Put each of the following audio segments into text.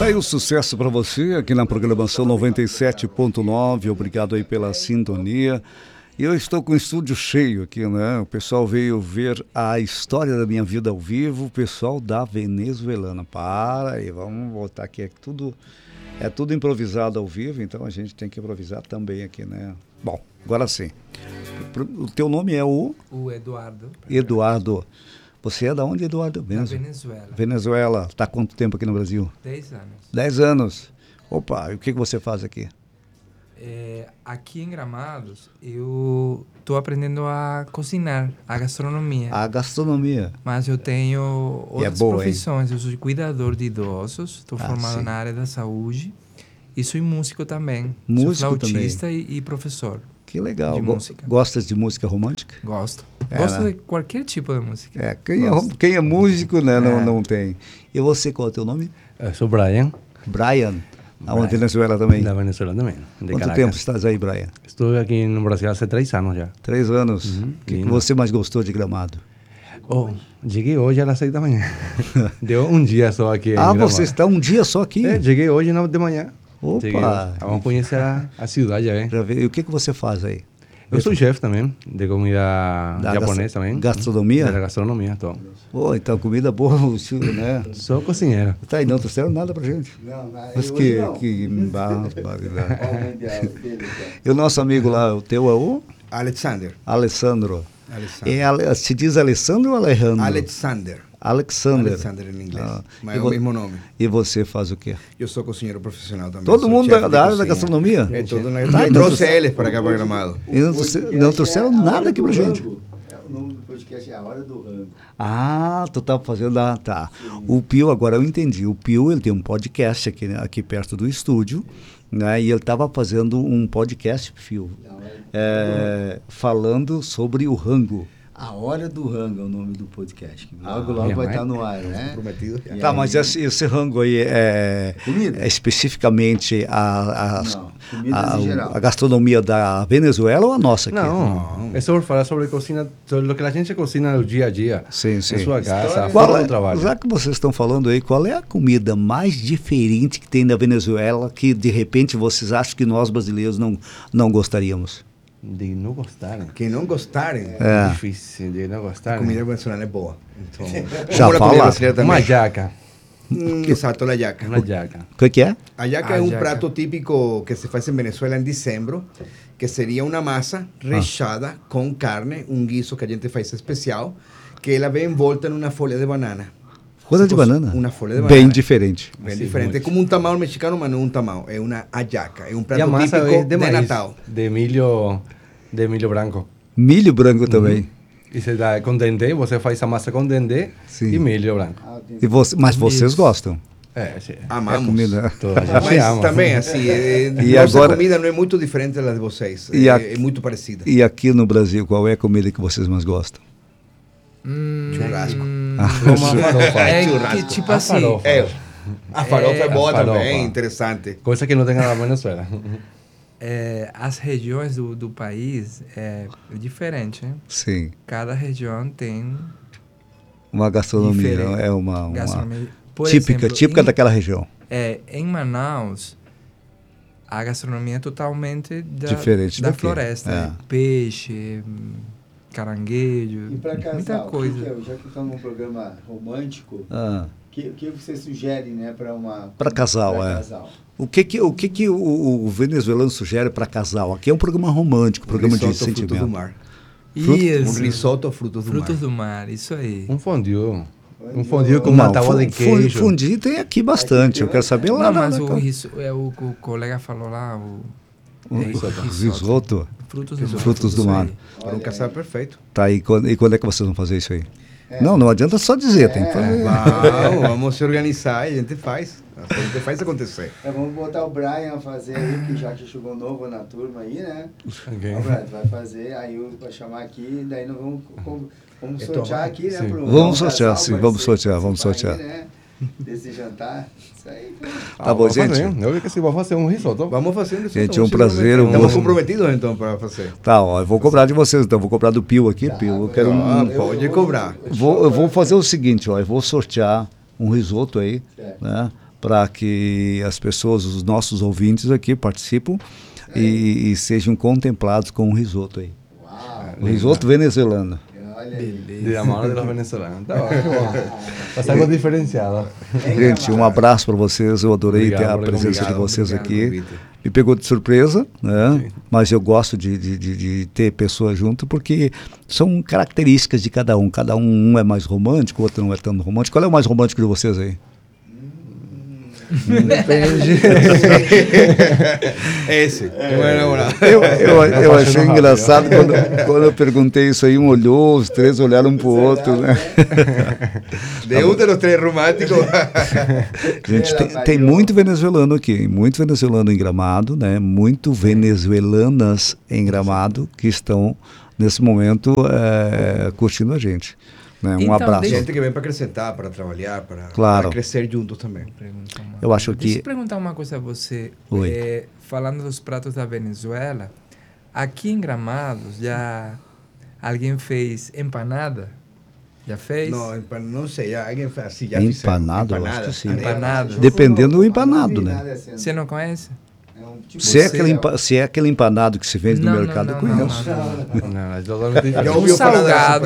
Tá aí o sucesso para você aqui na programação 97.9. Obrigado aí pela sintonia. E eu estou com o estúdio cheio aqui, né? O pessoal veio ver a história da minha vida ao vivo. O pessoal da Venezuelana. Para aí, vamos voltar aqui. É tudo improvisado ao vivo, então a gente tem que improvisar também aqui, né? Bom, agora sim. O teu nome é o Eduardo. Eduardo. Você é da onde, Eduardo? Da Venezuela. Venezuela. Está há quanto tempo aqui no Brasil? 10 anos. 10 anos. Opa, e o que você faz aqui? Aqui em Gramados, eu estou aprendendo a cozinhar, a gastronomia. A gastronomia. Mas eu tenho outras profissões. Hein? Eu sou cuidador de idosos, estou formado na área da saúde e sou músico também. Músico sou flautista também. E professor. Que legal. De música. Gostas de música romântica? Gosto. Gosto de qualquer tipo de música. Quem é músico, né, não tem. E você, qual é o teu nome? Eu sou Brian. Brian. Na Venezuela também? Na Venezuela também. Quanto tempo estás aí, Brian? Estou aqui no Brasil há 3 anos já. 3 anos. O que você mais gostou de Gramado? Cheguei hoje às 6 da manhã. Deu um dia só aqui. Você está um dia só aqui? Cheguei hoje 9 de manhã. Opa! Vamos conhecer a cidade já, hein? E o que você faz aí? Eu sou chefe também, de comida japonesa também. Gastronomia? Da gastronomia, tô. Então comida boa, né? Sou cozinheiro. Tá aí, não trouxeram nada pra gente. Não, mas que E o nosso amigo lá, o teu é o? Alessandro. Se diz Alessandro ou Alejandro? Alexander em inglês, mas é o mesmo nome. E você faz o quê? Eu sou cozinheiro profissional também. Todo mundo da área da gastronomia? É todo eu trouxe eles para cá, para Gramado. E não trouxeram nada aqui pra gente. O nome do podcast é A Hora do Rango. Tu tá fazendo... Tá. O Pio, agora eu entendi. O Pio, ele tem um podcast aqui perto do estúdio, né? E ele estava fazendo um podcast, Pio, falando sobre o rango. A Hora do Rango é o nome do podcast. Logo vai estar no ar, né? Prometido. Tá, mas esse rango aí é especificamente a gastronomia da Venezuela ou a nossa aqui? Não. É sobre falar sobre cozinha, sobre o que a gente cozinha no dia a dia. Sim. Em sua casa, fora do trabalho. Já que vocês estão falando aí, qual é a comida mais diferente que tem na Venezuela que de repente vocês acham que nós brasileiros não gostaríamos? De não gostarem. Quem não gostarem é difícil de não gostarem. A comida venezuelana é boa. Então, já fala? Uma yaca. Exato, a yaca. Uma yaca. O que é? A yaca é um prato típico que se faz em Venezuela em dezembro, que seria uma massa recheada com carne, um guiso que a gente faz especial, que ela vem envolta em uma folha de banana. Folha de banana? Uma folha de banana. Bem diferente. Bem diferente. É como um tamal mexicano, mas não é um tamal. É uma hallaca. É um prato típico é de Natal. De milho branco. Milho branco também. E você dá com dendê, você faz a massa com dendê e milho branco. Mas vocês gostam? Sim. Amamos. Comida. Mas também, assim, nossa comida não é muito diferente da de vocês. É muito parecida. E aqui no Brasil, qual é a comida que vocês mais gostam? Churrasco. Que tipo assim. A farofa é boa também, interessante. Coisa que não tem na Venezuela. As regiões do país é diferente, hein? Sim. Cada região tem uma gastronomia, uma gastronomia. Típica daquela região. Em Manaus, a gastronomia é totalmente diferente da floresta. Peixe, caranguejo, e para casal, muita coisa. Já que estamos num programa romântico, que você sugere, né, para casal, O que o venezuelano sugere para casal? Aqui é um programa romântico, programa de sentimento. Frutos do mar. Isso. Um risoto frutos do mar, isso aí. Um fondue. Um fondue com uma tábua de queijo. Fondue tem aqui bastante, eu quero saber lá. Não, mas o colega falou lá, risoto. Frutos do mar. Para um casal perfeito. Tá, e quando é que vocês vão fazer isso aí? Não adianta só dizer, tem que fazer. Vamos se organizar e a gente faz. A gente faz acontecer. Vamos botar o Brian a fazer aí, que já que chegou novo na turma aí, né? Okay. O Brian vai fazer, aí vai chamar aqui, daí nós vamos sortear aqui, né? Vamos sortear, sim, vamos sortear. Aí, né? Desse jantar. Isso aí. Tá bom, gente. Eu vi que se vai fazer um risoto. Vamos fazer um risoto. Gente, é um prazer. Estamos comprometidos, então, para fazer. Tá, eu vou cobrar de vocês, então. Vou cobrar do Pio aqui, Pio. Eu quero pode cobrar. Eu vou fazer o seguinte, eu vou sortear um risoto aí, né? para que as pessoas, os nossos ouvintes aqui participem e sejam contemplados com um risoto aí. Uau. Risoto venezuelano. De la mano de los venezolanos. Tá ótimo. Faz algo diferenciado. Gente, um abraço para vocês. Eu adorei ter a presença de vocês aqui. Me pegou de surpresa, né? Mas eu gosto de ter pessoas junto porque são características de cada um. Cada um é mais romântico, o outro não é tão romântico. Qual é o mais romântico de vocês aí? Depende. Esse. Eu achei engraçado quando eu perguntei isso aí, um olhou, os três olharam um para o outro, né? De um dos três românticos. Gente, tem muito venezuelano aqui, muito venezuelano em Gramado, né? Muito venezuelanas em Gramado que estão nesse momento curtindo a gente. Né? Um abraço. Gente que vem para acrescentar, para trabalhar, para crescer juntos também. Eu acho que... Deixa eu perguntar uma coisa a você. Falando dos pratos da Venezuela, aqui em Gramados já alguém fez empanada? Já fez? Não sei, alguém fez assim, já empanado, eu acho que sim. Empanado. Dependendo do empanado, né? Você não conhece? Se é aquele empanado que se vende no mercado, eu conheço. Um salgado.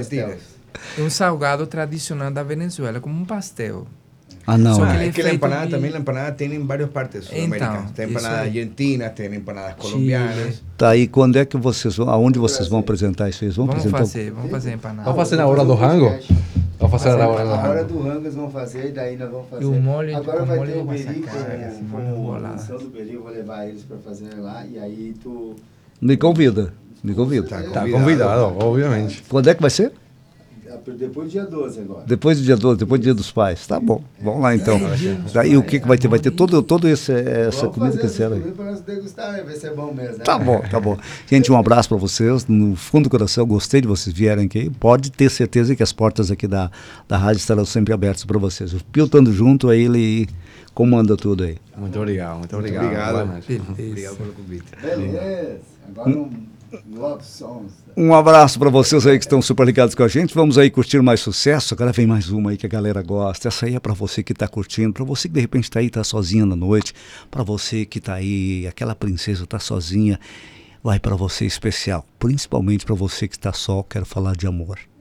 Um salgado tradicional da Venezuela, como um pastel. Ah, não. Só que a empanada também, a empanada tem em várias partes sul-americanas. Tem empanadas argentinas, tem empanadas colombianas. Tá, e quando é que vocês vão, aonde vocês vão apresentar isso? Vamos fazer empanada. Vamos fazer na hora do rango? Vamos fazer na hora do rango. Na hora do rango eles vão fazer, daí nós vamos fazer. E o molho, agora vai ter o beri com a maçã do beri, eu vou levar eles para fazer lá, e aí tu... Me convida. Tá convidado, obviamente. Quando é que vai ser? Depois do dia 12 agora. Depois do dia 12, depois do dia dos pais. Tá bom, vamos lá então. Daí o que vai ter? Vai ter todo essa comida que serve aí. Para nós degustar, vai ser bom mesmo. Né? Tá bom. Gente, um abraço para vocês. No fundo do coração, gostei de vocês vierem aqui. Pode ter certeza que as portas aqui da rádio estarão sempre abertas para vocês. O Pio estando junto, aí ele comanda tudo aí. Muito obrigado. Obrigado pelo convite. Beleza. Agora um abraço para vocês aí que estão super ligados com a gente. Vamos aí curtir mais sucesso. Agora vem mais uma aí que a galera gosta. Essa aí é para você que está curtindo, para você que de repente está aí, está sozinha na noite, para você que está aí, aquela princesa está sozinha, vai para você especial. Principalmente para você que está só, quero falar de amor.